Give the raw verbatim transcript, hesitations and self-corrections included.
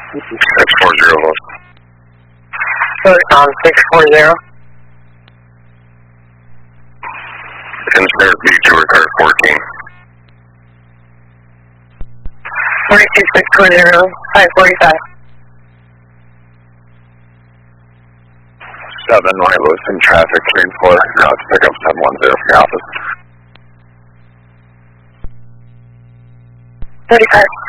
six four zero. Silicon six four zero. Consider B two record fourteen. forty-two six four zero, five forty-five. seven, wireless in traffic, train four, now to pick up seven one zero from your office. thirty-five.